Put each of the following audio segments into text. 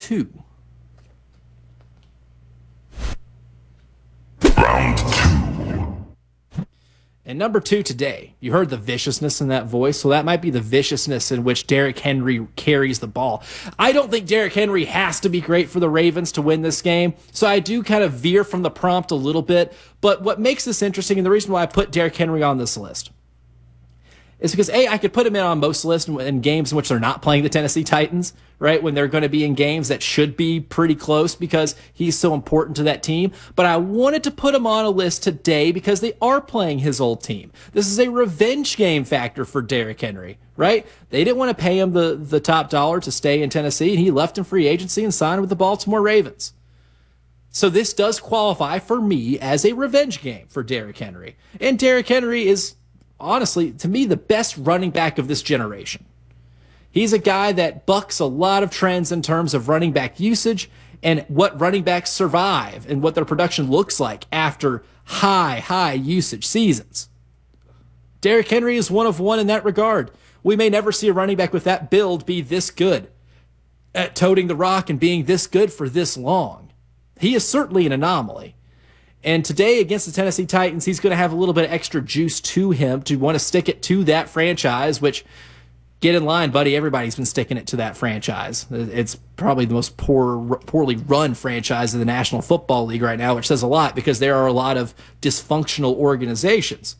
2. Round 2. And number 2 today, you heard the viciousness in that voice, so that might be the viciousness in which Derrick Henry carries the ball. I don't think Derrick Henry has to be great for the Ravens to win this game, so I do kind of veer from the prompt a little bit, but what makes this interesting, and the reason why I put Derrick Henry on this list, is because, A, I could put him in on most lists in games in which they're not playing the Tennessee Titans, right? When they're going to be in games that should be pretty close because he's so important to that team. But I wanted to put him on a list today because they are playing his old team. This is a revenge game factor for Derrick Henry, right? They didn't want to pay him the top dollar to stay in Tennessee, and he left in free agency and signed with the Baltimore Ravens. So this does qualify for me as a revenge game for Derrick Henry. And Derrick Henry is, honestly, to me, the best running back of this generation. He's a guy that bucks a lot of trends in terms of running back usage and what running backs survive and what their production looks like after high usage seasons. Derrick Henry is one of one in that regard. We may never see a running back with that build be this good at toting the rock and being this good for this long. He is certainly an anomaly. And today against the Tennessee Titans, he's going to have a little bit of extra juice to him to want to stick it to that franchise, which, get in line, buddy. Everybody's been sticking it to that franchise. It's probably the most poorly run franchise in the National Football League right now, which says a lot because there are a lot of dysfunctional organizations.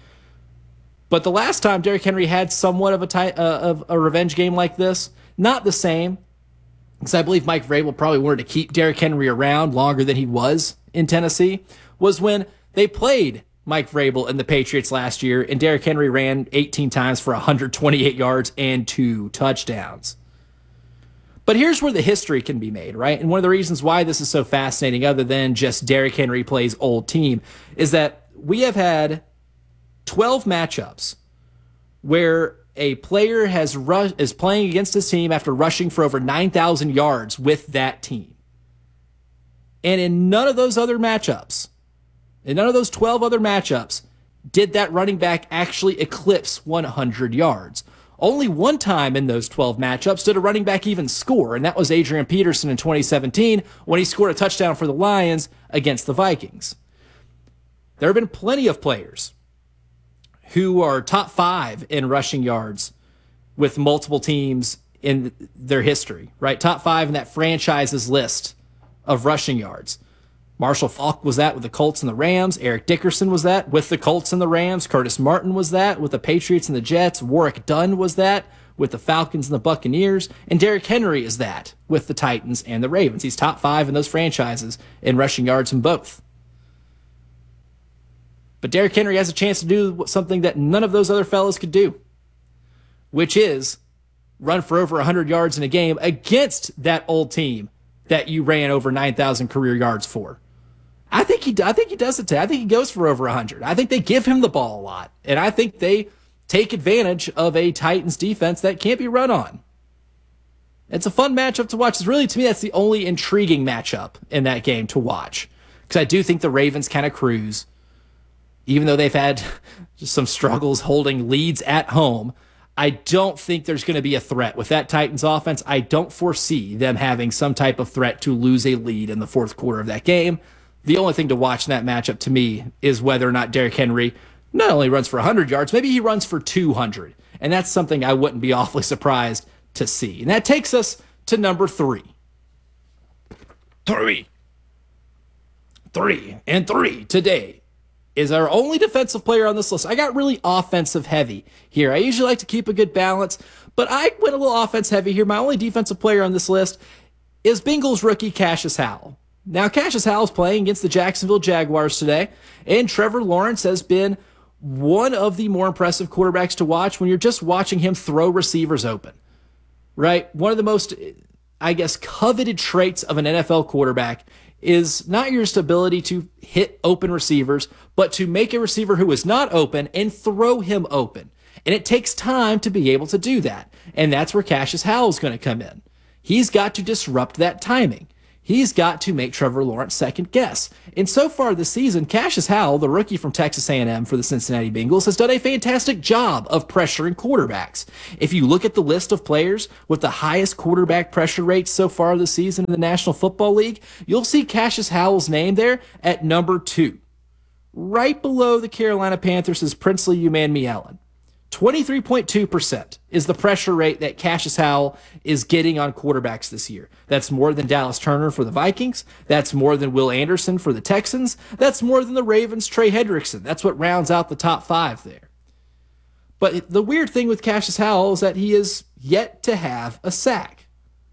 But the last time Derrick Henry had somewhat of a revenge game like this, not the same, because I believe Mike Vrabel probably wanted to keep Derrick Henry around longer than he was in Tennessee, was when they played Mike Vrabel and the Patriots last year, and Derrick Henry ran 18 times for 128 yards and 2 touchdowns. But here's where the history can be made, right? And one of the reasons why this is so fascinating, other than just Derrick Henry plays old team, is that we have had 12 matchups where a player is playing against his team after rushing for over 9,000 yards with that team. And in none of those other matchups, in none of those 12 other matchups, did that running back actually eclipse 100 yards. Only one time in those 12 matchups did a running back even score, and that was Adrian Peterson in 2017 when he scored a touchdown for the Lions against the Vikings. There have been plenty of players who are top 5 in rushing yards with multiple teams in their history, right? Top 5 in that franchise's list of rushing yards. Marshall Faulk was that with the Colts and the Rams. Eric Dickerson was that with the Colts and the Rams. Curtis Martin was that with the Patriots and the Jets. Warwick Dunn was that with the Falcons and the Buccaneers. And Derrick Henry is that with the Titans and the Ravens. He's top 5 in those franchises in rushing yards in both. But Derrick Henry has a chance to do something that none of those other fellas could do, which is run for over 100 yards in a game against that old team that you ran over 9,000 career yards for. I think he does it today. I think he goes for over 100. I think they give him the ball a lot, and I think they take advantage of a Titans defense that can't be run on. It's a fun matchup to watch. It's really, to me, that's the only intriguing matchup in that game to watch, because I do think the Ravens kind of cruise, even though they've had just some struggles holding leads at home. I don't think there's going to be a threat with that Titans offense. I don't foresee them having some type of threat to lose a lead in the fourth quarter of that game. The only thing to watch in that matchup to me is whether or not Derrick Henry not only runs for 100 yards, maybe he runs for 200. And that's something I wouldn't be awfully surprised to see. And that takes us to number 3. 3 today is our only defensive player on this list. I got really offensive heavy here. I usually like to keep a good balance, but I went a little offense heavy here. My only defensive player on this list is Bengals rookie Cassius Howell. Now, Cassius Howell is playing against the Jacksonville Jaguars today, and Trevor Lawrence has been one of the more impressive quarterbacks to watch when you're just watching him throw receivers open, right? One of the most, I guess, coveted traits of an NFL quarterback is not your ability to hit open receivers, but to make a receiver who is not open and throw him open. And it takes time to be able to do that. And that's where Cassius Howell is going to come in. He's got to disrupt that timing. he's got to make Trevor Lawrence second guess. And so far this season, Cassius Howell, the rookie from Texas A&M for the Cincinnati Bengals, has done a fantastic job of pressuring quarterbacks. If you look at the list of players with the highest quarterback pressure rates so far this season in the National Football League, you'll see Cassius Howell's name there at number 2, right below the Carolina Panthers' Princely Umanmielen. 23.2% is the pressure rate that Cassius Howell is getting on quarterbacks this year. That's more than Dallas Turner for the Vikings. That's more than Will Anderson for the Texans. That's more than the Ravens' Trey Hendrickson. That's what rounds out the top 5 there. But the weird thing with Cassius Howell is that he is yet to have a sack,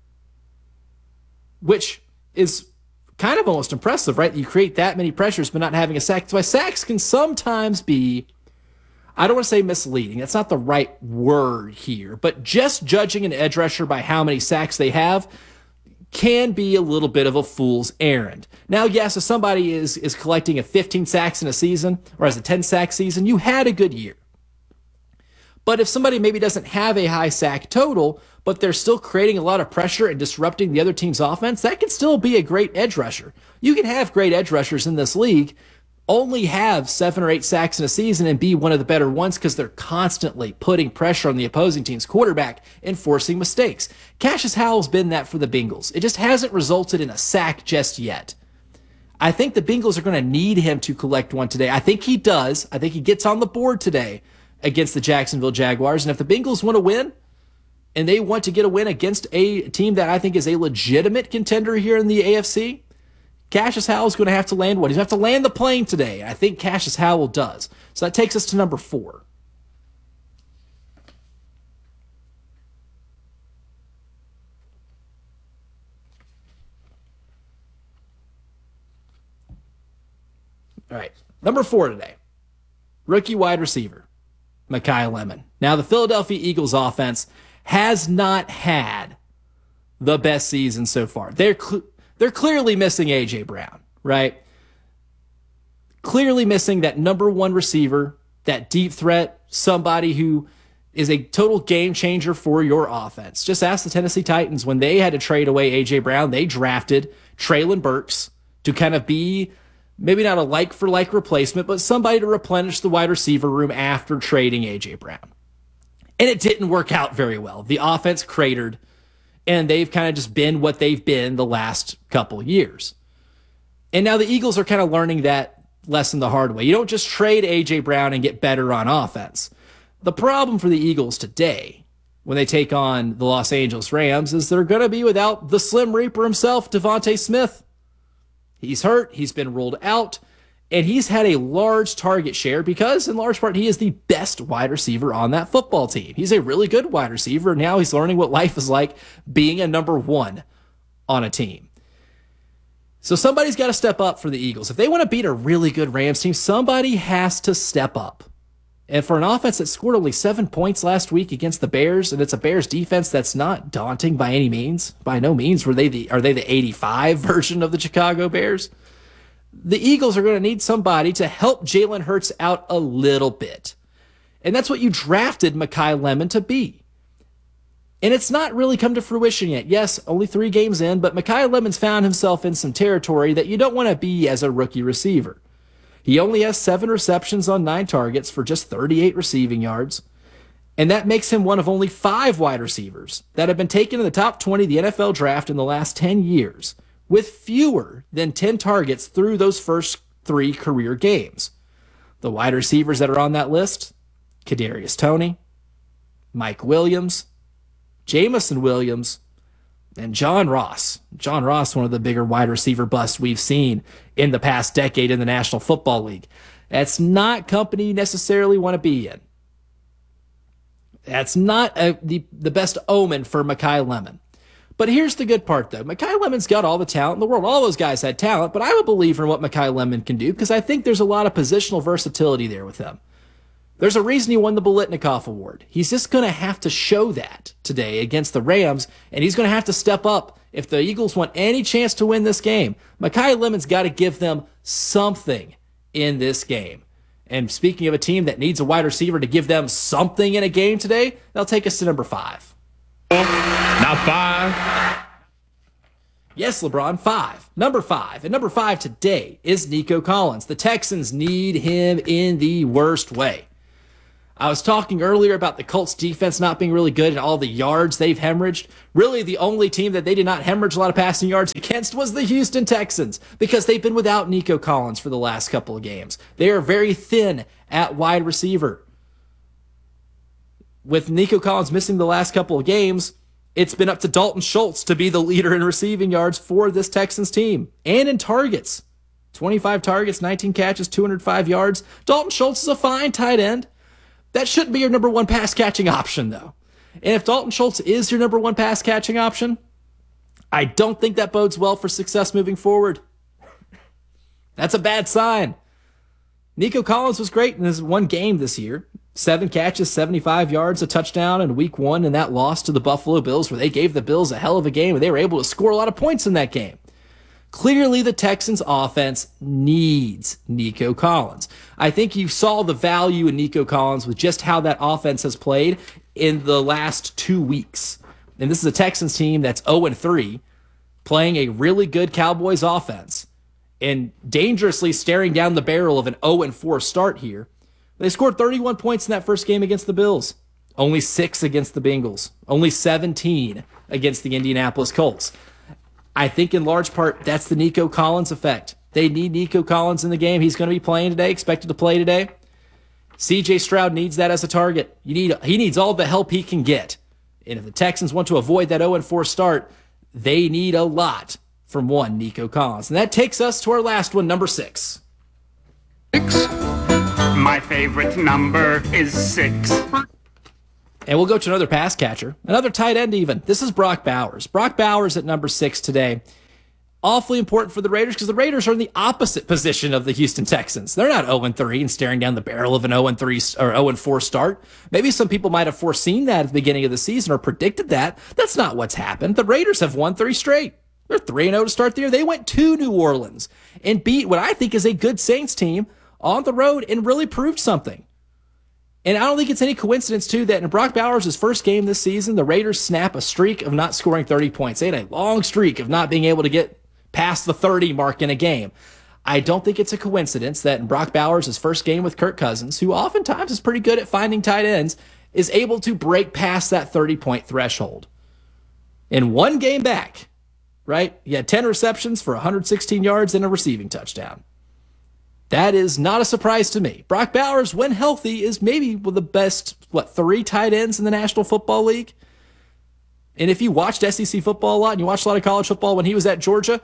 which is kind of almost impressive, right? You create that many pressures but not having a sack. That's why sacks can sometimes be, I don't want to say misleading. That's not the right word here. But just judging an edge rusher by how many sacks they have can be a little bit of a fool's errand. Now, yes, if somebody is collecting a 15 sacks in a season or has a 10-sack season, you had a good year. But if somebody maybe doesn't have a high sack total, but they're still creating a lot of pressure and disrupting the other team's offense, that can still be a great edge rusher. You can have great edge rushers in this league, only have 7 or 8 sacks in a season and be one of the better ones because they're constantly putting pressure on the opposing team's quarterback and forcing mistakes. Cassius Howell's been that for the Bengals. It just hasn't resulted in a sack just yet. I think the Bengals are going to need him to collect one today. I think he does. I think he gets on the board today against the Jacksonville Jaguars. And if the Bengals want to win, and they want to get a win against a team that I think is a legitimate contender here in the AFC, Cassius Howell's going to have to land one. He's going to have to land the plane today. I think Cassius Howell does. So that takes us to number 4. All right. Number 4 today. Rookie wide receiver, Makai Lemon. Now, the Philadelphia Eagles offense has not had the best season so far. They're clearly missing A.J. Brown, right? Clearly missing that number 1 receiver, that deep threat, somebody who is a total game changer for your offense. Just ask the Tennessee Titans when they had to trade away A.J. Brown, they drafted Treylon Burks to kind of be maybe not a like-for-like replacement, but somebody to replenish the wide receiver room after trading A.J. Brown. And it didn't work out very well. The offense cratered, and they've kind of just been what they've been the last couple years. And now the Eagles are kind of learning that lesson the hard way. You don't just trade A.J. Brown and get better on offense. The problem for the Eagles today, when they take on the Los Angeles Rams, is they're going to be without the Slim Reaper himself, Devontae Smith. He's hurt, he's been ruled out, and he's had a large target share because, in large part, he is the best wide receiver on that football team. He's a really good wide receiver. Now he's learning what life is like being a number 1 on a team. So somebody's got to step up for the Eagles. If they want to beat a really good Rams team, somebody has to step up. And for an offense that scored only 7 points last week against the Bears, and it's a Bears defense that's not daunting by any means, by no means are they the 85 version of the Chicago Bears? The Eagles are going to need somebody to help Jalen Hurts out a little bit. And that's what you drafted Makai Lemon to be. And it's not really come to fruition yet. Yes, only 3 games in, but Makai Lemon's found himself in some territory that you don't want to be as a rookie receiver. He only has 7 receptions on 9 targets for just 38 receiving yards. And that makes him one of only 5 wide receivers that have been taken in the top 20 of the NFL draft in the last 10 years, with fewer than 10 targets through those first 3 career games. The wide receivers that are on that list, Kadarius Toney, Mike Williams, Jameson Williams, and John Ross. John Ross, one of the bigger wide receiver busts we've seen in the past decade in the National Football League. That's not company you necessarily want to be in. That's not the best omen for Makai Lemon. But here's the good part, though. Makai Lemon's got all the talent in the world. All those guys had talent, but I'm a believer in what Makai Lemon can do because I think there's a lot of positional versatility there with him. There's a reason he won the Biletnikoff Award. He's just going to have to show that today against the Rams, and he's going to have to step up if the Eagles want any chance to win this game. Makai Lemon's got to give them something in this game. And speaking of a team that needs a wide receiver to give them something in a game today, that'll take us to number 5. Now 5. Yes, LeBron, 5. Number 5. And number 5 today is Nico Collins. The Texans need him in the worst way. I was talking earlier about the Colts defense not being really good and all the yards they've hemorrhaged. Really, the only team that they did not hemorrhage a lot of passing yards against was the Houston Texans because they've been without Nico Collins for the last couple of games. They are very thin at wide receiver. With Nico Collins missing the last couple of games, it's been up to Dalton Schultz to be the leader in receiving yards for this Texans team and in targets. 25 targets, 19 catches, 205 yards. Dalton Schultz is a fine tight end. That shouldn't be your number one pass catching option, though. And if Dalton Schultz is your number one pass catching option, I don't think that bodes well for success moving forward. That's a bad sign. Nico Collins was great in his one game this year. 7 catches, 75 yards, a touchdown in week 1, and that loss to the Buffalo Bills where they gave the Bills a hell of a game and they were able to score a lot of points in that game. Clearly, the Texans offense needs Nico Collins. I think you saw the value in Nico Collins with just how that offense has played in the last 2 weeks. And this is a Texans team that's 0-3, playing a really good Cowboys offense and dangerously staring down the barrel of an 0-4 start here. They scored 31 points in that first game against the Bills. Only 6 against the Bengals. Only 17 against the Indianapolis Colts. I think in large part, that's the Nico Collins effect. They need Nico Collins in the game. He's going to be playing today, expected to play today. C.J. Stroud needs that as a target. He needs all the help he can get. And if the Texans want to avoid that 0-4 start, they need a lot from one Nico Collins. And that takes us to our last one, number 6. 6. My favorite number is 6. And we'll go to another pass catcher, another tight end even. This is Brock Bowers. Brock Bowers at number 6 today. Awfully important for the Raiders because the Raiders are in the opposite position of the Houston Texans. They're not 0-3 and staring down the barrel of an 0-3 or 0-4 start. Maybe some people might have foreseen that at the beginning of the season or predicted that. That's not what's happened. The Raiders have won 3 straight. They're 3-0 to start the year. They went to New Orleans and beat what I think is a good Saints team on the road and really proved something. And I don't think it's any coincidence, too, that in Brock Bowers' first game this season, the Raiders snap a streak of not scoring 30 points. They had a long streak of not being able to get past the 30 mark in a game. I don't think it's a coincidence that in Brock Bowers' first game with Kirk Cousins, who oftentimes is pretty good at finding tight ends, is able to break past that 30-point threshold. In one game back, right, he had 10 receptions for 116 yards and a receiving touchdown. That is not a surprise to me. Brock Bowers, when healthy, is maybe one of the best, 3 tight ends in the National Football League? And if you watched SEC football a lot and you watched a lot of college football when he was at Georgia,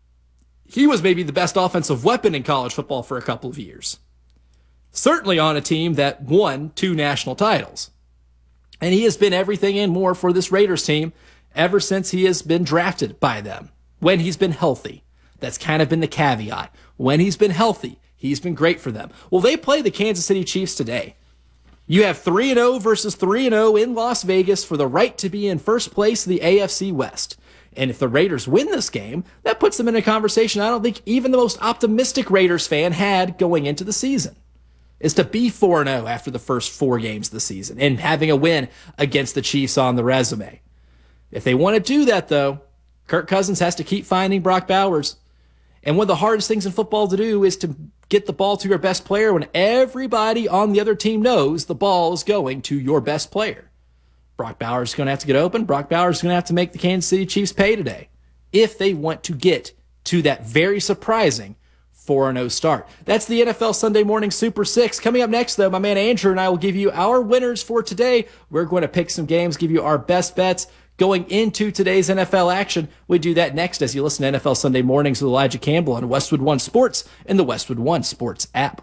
he was maybe the best offensive weapon in college football for a couple of years. Certainly on a team that won 2 national titles. And he has been everything and more for this Raiders team ever since he has been drafted by them, when he's been healthy. That's kind of been the caveat. When he's been healthy, he's been great for them. Well, they play the Kansas City Chiefs today. You have 3-0 versus 3-0 in Las Vegas for the right to be in first place in the AFC West. And if the Raiders win this game, that puts them in a conversation I don't think even the most optimistic Raiders fan had going into the season, is to be 4-0 after the first 4 games of the season and having a win against the Chiefs on the resume. If they want to do that, though, Kirk Cousins has to keep finding Brock Bowers. And one of the hardest things in football to do is to get the ball to your best player when everybody on the other team knows the ball is going to your best player. Brock Bowers is going to have to get open. Brock Bowers is going to have to make the Kansas City Chiefs pay today if they want to get to that very surprising 4-0 start. That's the NFL Sunday Morning Super 6. Coming up next, though, my man Andrew and I will give you our winners for today. We're going to pick some games, give you our best bets going into today's NFL action. We do that next as you listen to NFL Sunday Mornings with Elijah Campbell on Westwood One Sports and the Westwood One Sports app.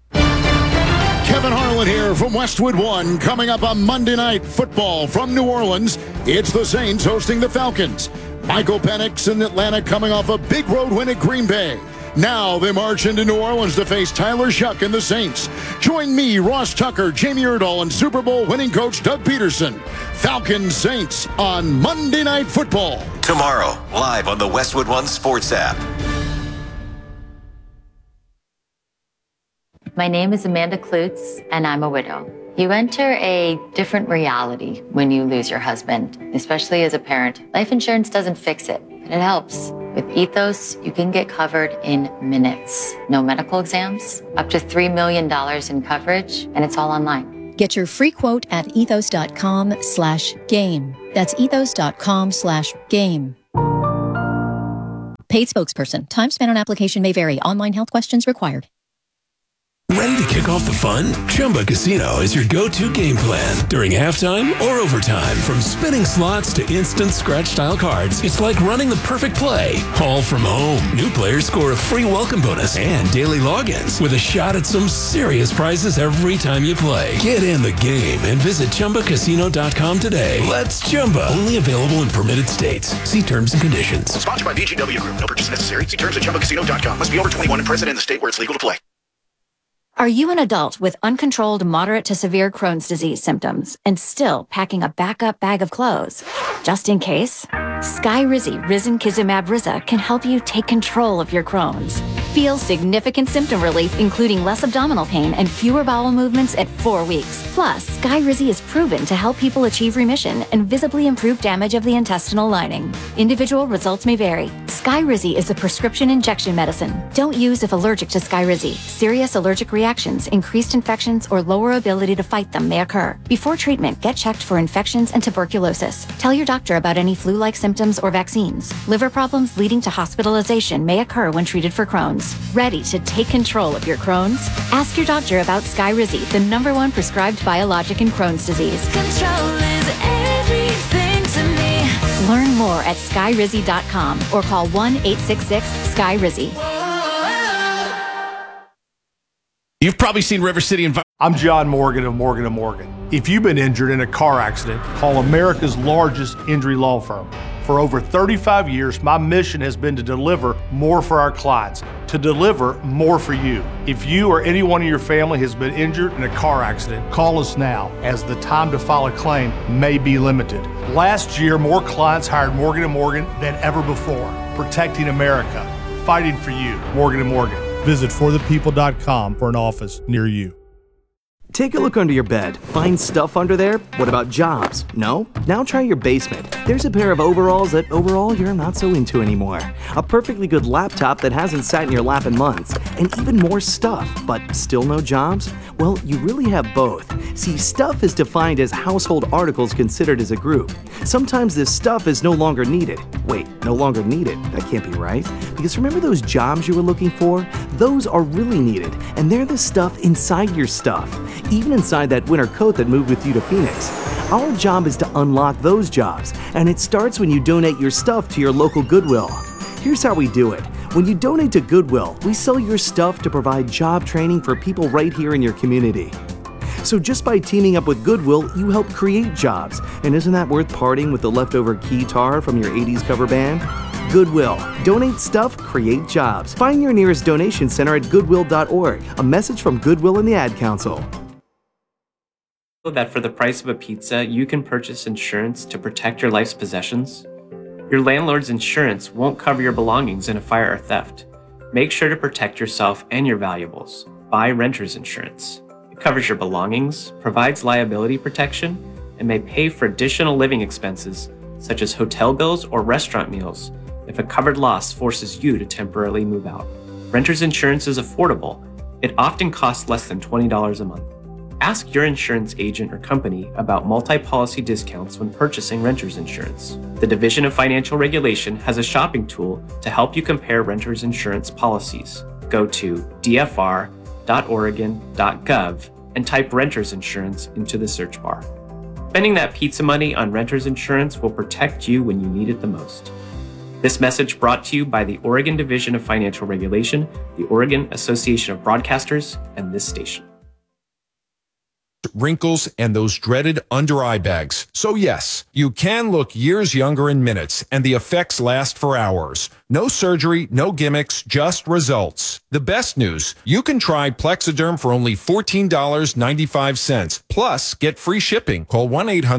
Kevin Harlan here from Westwood One. Coming up on Monday Night Football from New Orleans, it's the Saints hosting the Falcons. Michael Penix in Atlanta coming off a big road win at Green Bay. Now they march into New Orleans to face Tyler Shuck and the Saints. Join me, Ross Tucker, Jamie Erdahl, and Super Bowl winning coach Doug Peterson. Falcons Saints on Monday Night Football. Tomorrow, live on the Westwood One Sports app. My name is Amanda Klutz, and I'm a widow. You enter a different reality when you lose your husband, especially as a parent. Life insurance doesn't fix it, but it helps. With Ethos, you can get covered in minutes. No medical exams, up to $3 million in coverage, and it's all online. Get your free quote at ethos.com/game. That's ethos.com/game. Paid spokesperson. Time spent on application may vary. Online health questions required. Ready to kick off the fun? Chumba Casino is your go-to game plan during halftime or overtime. From spinning slots to instant scratch-style cards, it's like running the perfect play, all from home. New players score a free welcome bonus and daily logins with a shot at some serious prizes every time you play. Get in the game and visit ChumbaCasino.com today. Let's Chumba. Only available in permitted states. See terms and conditions. Sponsored by VGW Group. No purchase necessary. See terms at ChumbaCasino.com. Must be over 21 and present in the state where it's legal to play. Are you an adult with uncontrolled moderate to severe Crohn's disease symptoms and still packing a backup bag of clothes? Just in case, Skyrizi Risankizumab Riza can help you take control of your Crohn's. Feel significant symptom relief, including less abdominal pain and fewer bowel movements at 4 weeks. Plus, Skyrizi is proven to help people achieve remission and visibly improve damage of the intestinal lining. Individual results may vary. Skyrizi is a prescription injection medicine. Don't use if allergic to Skyrizi. Serious allergic reactions, increased infections, or lower ability to fight them may occur. Before treatment, get checked for infections and tuberculosis. Tell your doctor about any flu-like symptoms or vaccines. Liver problems leading to hospitalization may occur when treated for Crohn's. Ready to take control of your Crohn's? Ask your doctor about Skyrizi, the #1 prescribed biologic in Crohn's disease. Control is everything to me. Learn more at skyrizi.com or call 1-866-SKY-RIZZI. You've probably seen River City Environment. I'm John Morgan of Morgan & Morgan. If you've been injured in a car accident, call America's largest injury law firm. For over 35 years, my mission has been to deliver more for our clients, to deliver more for you. If you or anyone in your family has been injured in a car accident, call us now, as the time to file a claim may be limited. Last year, more clients hired Morgan & Morgan than ever before, protecting America, fighting for you. Morgan & Morgan. Visit forthepeople.com for an office near you. Take a look under your bed. Find stuff under there? What about jobs? No? Now try your basement. There's a pair of overalls that overall you're not so into anymore. A perfectly good laptop that hasn't sat in your lap in months. And even more stuff, but still no jobs? Well, you really have both. See, stuff is defined as household articles considered as a group. Sometimes this stuff is no longer needed. Wait, no longer needed? That can't be right. Because remember those jobs you were looking for? Those are really needed, and they're the stuff inside your stuff. Even inside that winter coat that moved with you to Phoenix. Our job is to unlock those jobs, and it starts when you donate your stuff to your local Goodwill. Here's how we do it. When you donate to Goodwill, we sell your stuff to provide job training for people right here in your community. So just by teaming up with Goodwill, you help create jobs. And isn't that worth parting with the leftover guitar from your 80s cover band? Goodwill. Donate stuff, create jobs. Find your nearest donation center at goodwill.org. A message from Goodwill and the Ad Council. That for the price of a pizza, you can purchase insurance to protect your life's possessions? Your landlord's insurance won't cover your belongings in a fire or theft. Make sure to protect yourself and your valuables. Buy renter's insurance. It covers your belongings, provides liability protection, and may pay for additional living expenses, such as hotel bills or restaurant meals, if a covered loss forces you to temporarily move out. Renter's insurance is affordable. It often costs less than $20 a month. Ask your insurance agent or company about multi-policy discounts when purchasing renter's insurance. The Division of Financial Regulation has a shopping tool to help you compare renter's insurance policies. Go to dfr.oregon.gov and type renter's insurance into the search bar. Spending that pizza money on renter's insurance will protect you when you need it the most. This message brought to you by the Oregon Division of Financial Regulation, the Oregon Association of Broadcasters, and this station. Wrinkles, and those dreaded under-eye bags. So yes, you can look years younger in minutes, and the effects last for hours. No surgery, no gimmicks, just results. The best news, you can try Plexiderm for only $14.95. Plus, get free shipping. Call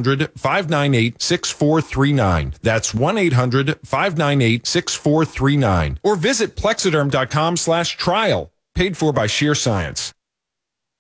1-800-598-6439. That's 1-800-598-6439. Or visit Plexiderm.com/trial. Paid for by Sheer Science.